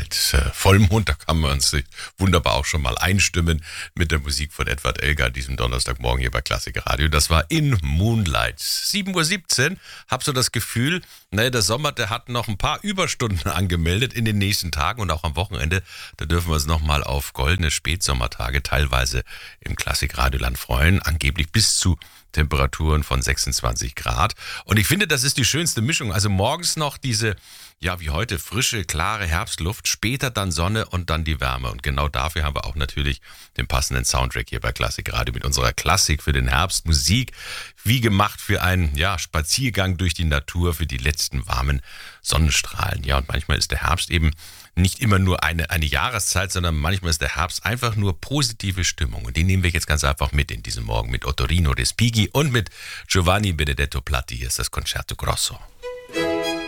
mit Vollmond. Da kann man uns wunderbar auch schon mal einstimmen mit der Musik von Edward Elgar diesem Donnerstagmorgen hier bei Klassik Radio. Das war In Moonlight. 7:17 Uhr. Hab so das Gefühl, der Sommer, der hat noch ein paar Überstunden angemeldet in den nächsten Tagen und auch am Wochenende. Da dürfen wir uns nochmal auf goldene Spätsommertage teilweise im Klassik Radioland freuen. Angeblich bis zu Temperaturen von 26 Grad. Und ich finde, das ist die schönste Mischung. Also morgens noch diese, wie heute, frische, klare Herbstluft, später dann Sonne und dann die Wärme. Und genau dafür haben wir auch natürlich den passenden Soundtrack hier bei Klassik Radio mit unserer Klassik für den Herbst. Musik wie gemacht für einen Spaziergang durch die Natur, für die letzten warmen Sonnenstrahlen. Ja, und manchmal ist der Herbst eben nicht immer nur eine Jahreszeit, sondern manchmal ist der Herbst einfach nur positive Stimmung. Und die nehmen wir jetzt ganz einfach mit in diesem Morgen mit Ottorino Respighi und mit Giovanni Benedetto Platti. Hier ist das Concerto Grosso.